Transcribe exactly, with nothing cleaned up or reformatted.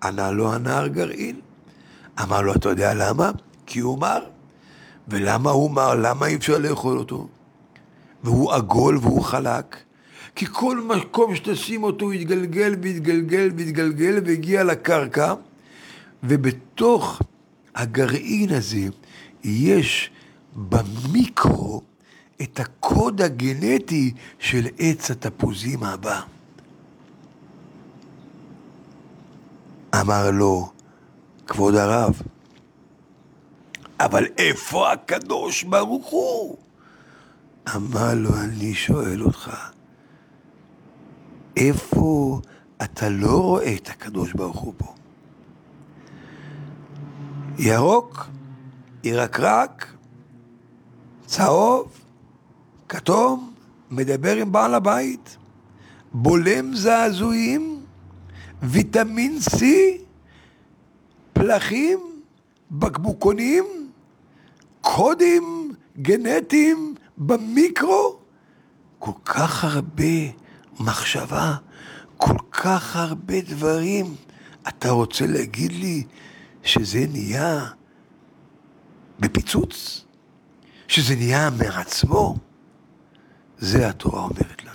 ענה לו הנער גרעין. אמר לו, אתה יודע למה? כי הוא מר. ולמה הוא מר? למה אי אפשר לאכול אותו? והוא עגול והוא חלק. כי כל מקום שתשים אותו הוא יתגלגל ויתגלגל ויתגלגל והגיע לקרקע, ובתוך הגרעין הזה יש במיקרו את הקוד הגנטי של עץ התפוזים הבא. אמר לו, כבוד הרב, אבל איפה הקדוש ברוך הוא? אמר לו, אני שואל אותך, איפה אתה לא רואה את הקדוש ברוך הוא פה? ירוק, ירקרק, צהוב, כתום, מדבר עם בעל הבית, בולם זעזועים, ויטמין C, פלחים, בקבוקונים, קודים גנטיים במיקרו, כל כך הרבה מחשבה, כל כך הרבה דברים. אתה רוצה להגיד לי שזה נהיה בפיצוץ? שזה נהיה מעצמו? זה התורה אומרת לה.